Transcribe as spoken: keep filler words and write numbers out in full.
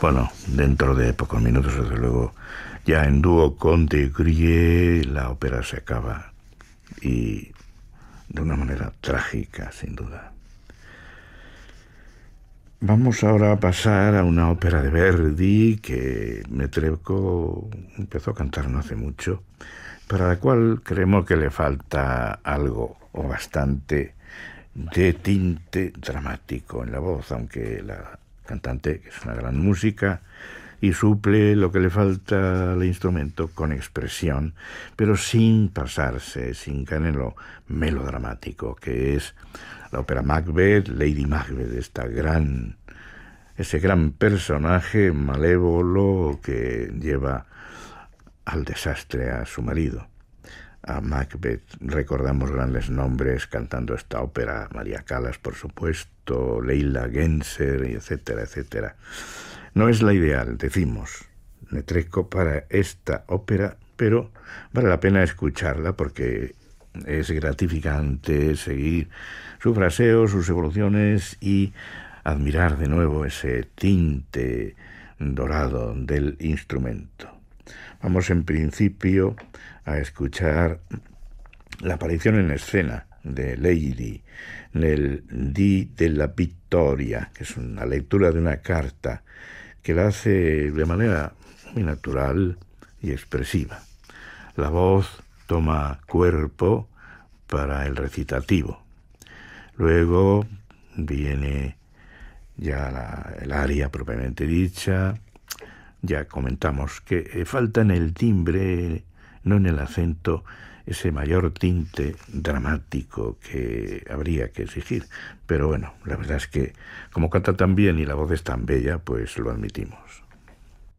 Bueno, dentro de pocos minutos, desde luego, ya en dúo con de Grieux, la ópera se acaba, y de una manera trágica, sin duda. Vamos ahora a pasar a una ópera de Verdi que Netrebko empezó a cantar no hace mucho, para la cual creemos que le falta algo o bastante de tinte dramático en la voz, aunque la cantante, que es una gran música, y suple lo que le falta al instrumento con expresión, pero sin pasarse, sin caer en lo melodramático, que es la ópera Macbeth, Lady Macbeth, esta gran, ese gran personaje malévolo que lleva al desastre a su marido. A Macbeth recordamos grandes nombres cantando esta ópera, María Callas, por supuesto, Leila Genser, etcétera, etcétera. No es la ideal, decimos, Netrebko para esta ópera, pero vale la pena escucharla porque es gratificante seguir su fraseo, sus evoluciones y admirar de nuevo ese tinte dorado del instrumento. Vamos en principio a escuchar la aparición en escena de Lady en el Dì della Vittoria, que es una lectura de una carta que la hace de manera muy natural y expresiva. La voz toma cuerpo para el recitativo. Luego viene ya la, el aria propiamente dicha. Ya comentamos que falta en el timbre, no en el acento, ese mayor tinte dramático que habría que exigir. Pero bueno, la verdad es que como canta tan bien y la voz es tan bella, pues lo admitimos.